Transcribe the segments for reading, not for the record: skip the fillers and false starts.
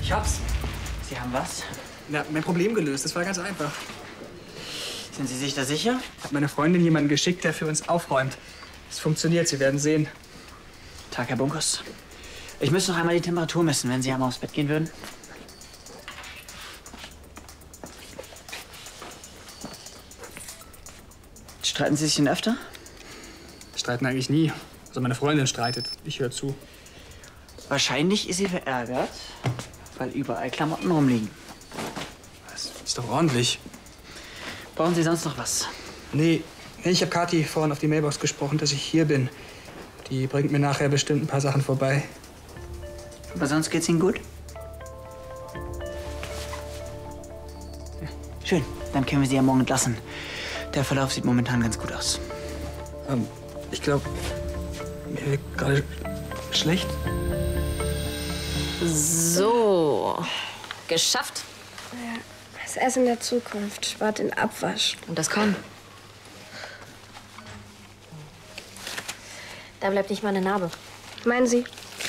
Ich hab's. Sie haben was? Na, mein Problem gelöst. Das war ganz einfach. Sind Sie sich da sicher? Hat meine Freundin jemanden geschickt, der für uns aufräumt. Es funktioniert, Sie werden sehen. Tag, Herr Bunkers. Ich müsste noch einmal die Temperatur messen, wenn Sie einmal aufs Bett gehen würden. Streiten Sie sich denn öfter? Streiten eigentlich nie. Also meine Freundin streitet. Ich höre zu. Wahrscheinlich ist sie verärgert, weil überall Klamotten rumliegen. Das ist doch ordentlich. Brauchen Sie sonst noch was? Nee, ich habe Kathi vorhin auf die Mailbox gesprochen, dass ich hier bin. Die bringt mir nachher bestimmt ein paar Sachen vorbei. Aber sonst geht's Ihnen gut? Ja. Schön, dann können wir Sie ja morgen entlassen. Der Verlauf sieht momentan ganz gut aus. Ich glaube, mir wird gerade schlecht. So, geschafft. Ja, das Essen der Zukunft spart den Abwasch. Und das kann. Da bleibt nicht mal eine Narbe. Meinen Sie?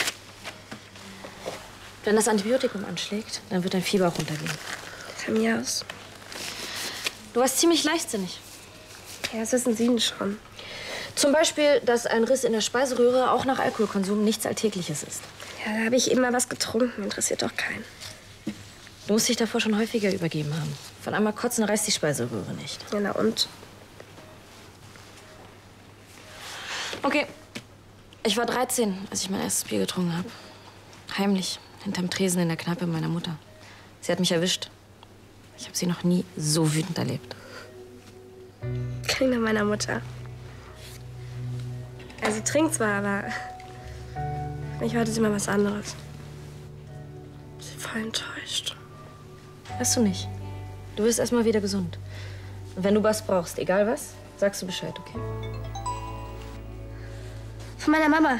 Wenn das Antibiotikum anschlägt, dann wird dein Fieber auch runtergehen. Von mir aus. Du warst ziemlich leichtsinnig. Ja, das wissen Sie denn schon. Zum Beispiel, dass ein Riss in der Speiseröhre auch nach Alkoholkonsum nichts Alltägliches ist. Ja, da habe ich immer was getrunken. Interessiert doch keinen. Du musst dich davor schon häufiger übergeben haben. Von einmal kotzen reißt die Speiseröhre nicht. Ja, na und? Okay. Ich war 13, als ich mein erstes Bier getrunken habe. Heimlich, hinterm Tresen in der Kneipe meiner Mutter. Sie hat mich erwischt. Ich habe sie noch nie so wütend erlebt. Kinder meiner Mutter. Also trinkt zwar, aber ich wollte sie mal was anderes. Ich bin voll enttäuscht. Weißt du nicht. Du wirst erst mal wieder gesund. Und wenn du was brauchst, egal was, sagst du Bescheid, okay? Von meiner Mama.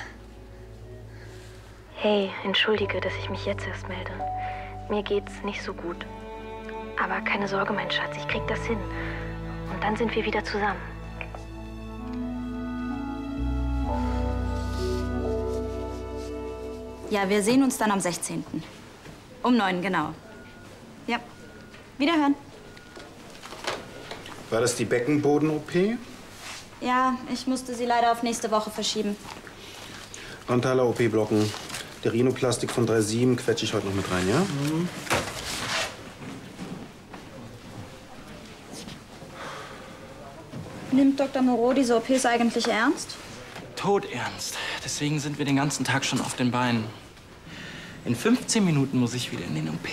Hey, entschuldige, dass ich mich jetzt erst melde. Mir geht's nicht so gut. Aber keine Sorge, mein Schatz, ich krieg das hin. Und dann sind wir wieder zusammen. Ja, wir sehen uns dann am 16. Um 9, genau. Ja. Wiederhören. War das die Beckenboden-OP? Ja, ich musste sie leider auf nächste Woche verschieben. Frontaler OP-Blocken. Der Rhinoplastik von 3,7 quetsche ich heute noch mit rein, ja? Mhm. Nimmt Dr. Moreau diese OPs eigentlich ernst? Todernst. Deswegen sind wir den ganzen Tag schon auf den Beinen. In 15 Minuten muss ich wieder in den OP.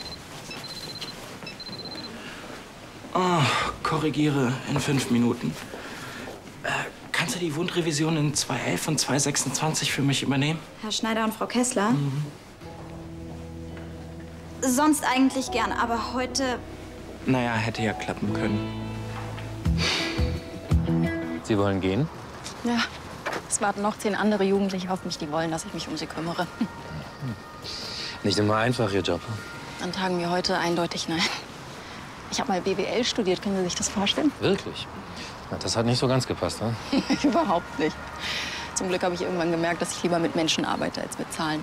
Oh, korrigiere in 5 Minuten. Kannst du die Wundrevision in 2.11 und 2.26 für mich übernehmen? Herr Schneider und Frau Kessler? Mhm. Sonst eigentlich gern, aber heute... Naja, hätte ja klappen können. Sie wollen gehen? Ja, es warten noch 10 andere Jugendliche auf mich, die wollen, dass ich mich um sie kümmere. Nicht immer einfach, Ihr Job. An Tagen wie heute eindeutig nein. Ich habe mal BWL studiert, können Sie sich das vorstellen? Wirklich? Na, das hat nicht so ganz gepasst, ne? Überhaupt nicht. Zum Glück habe ich irgendwann gemerkt, dass ich lieber mit Menschen arbeite als mit Zahlen.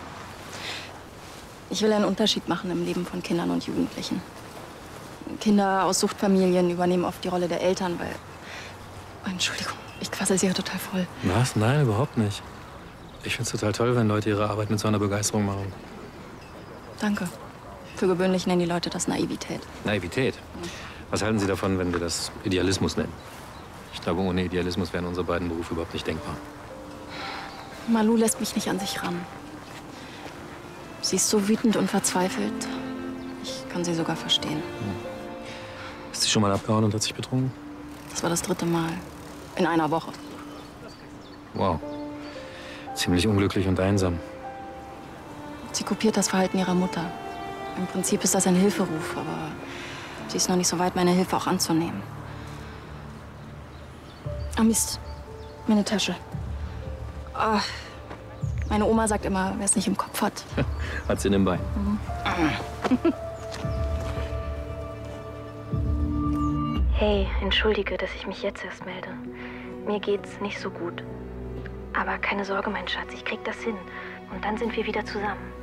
Ich will einen Unterschied machen im Leben von Kindern und Jugendlichen. Kinder aus Suchtfamilien übernehmen oft die Rolle der Eltern, weil... Entschuldigung, ich quassel Sie ja total voll. Was? Nein, überhaupt nicht. Ich find's total toll, wenn Leute ihre Arbeit mit so einer Begeisterung machen. Danke. Für gewöhnlich nennen die Leute das Naivität. Naivität? Was halten Sie davon, wenn wir das Idealismus nennen? Ich glaube, ohne Idealismus wären unsere beiden Berufe überhaupt nicht denkbar. Malu lässt mich nicht an sich ran. Sie ist so wütend und verzweifelt. Ich kann sie sogar verstehen. Ist sie schon mal abgehauen und hat sich betrunken? Das war das 3. Mal. In einer Woche. Wow. Ziemlich unglücklich und einsam. Sie kopiert das Verhalten ihrer Mutter. Im Prinzip ist das ein Hilferuf, aber sie ist noch nicht so weit, meine Hilfe auch anzunehmen. Ah, Mist. Meine Tasche. Oh. Meine Oma sagt immer, wer es nicht im Kopf hat. Hat sie in den Bein. Mhm. Hey, entschuldige, dass ich mich jetzt erst melde. Mir geht's nicht so gut. Aber keine Sorge, mein Schatz, ich krieg das hin. Und dann sind wir wieder zusammen.